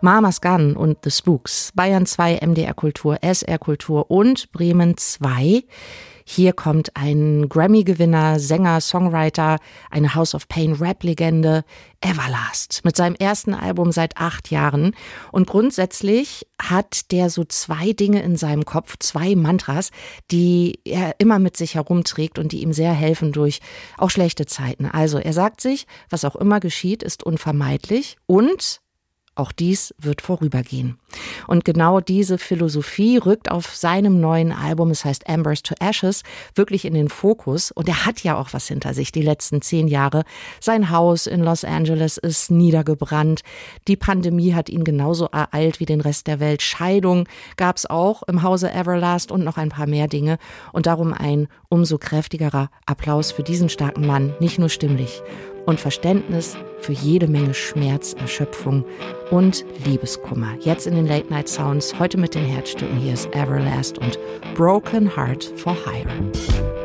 Mama's Gun und The Spooks, Bayern 2, MDR Kultur, SR Kultur und Bremen 2. Hier kommt ein Grammy-Gewinner, Sänger, Songwriter, eine House of Pain-Rap-Legende, Everlast, mit seinem ersten Album seit 8 Jahren. Und grundsätzlich hat der so 2 Dinge in seinem Kopf, 2 Mantras, die er immer mit sich herumträgt und die ihm sehr helfen durch auch schlechte Zeiten. Also er sagt sich, was auch immer geschieht, ist unvermeidlich und auch dies wird vorübergehen. Und genau diese Philosophie rückt auf seinem neuen Album, es heißt Embers to Ashes, wirklich in den Fokus. Und er hat ja auch was hinter sich, die letzten 10 Jahre. Sein Haus in Los Angeles ist niedergebrannt. Die Pandemie hat ihn genauso ereilt wie den Rest der Welt. Scheidung gab es auch im Hause Everlast und noch ein paar mehr Dinge. Und darum ein umso kräftigerer Applaus für diesen starken Mann, nicht nur stimmlich. Und Verständnis für jede Menge Schmerz, Erschöpfung und Liebeskummer. Jetzt in den Late Night Sounds, heute mit den Herzstücken. Hier ist Everlast und Broken Heart for Hire.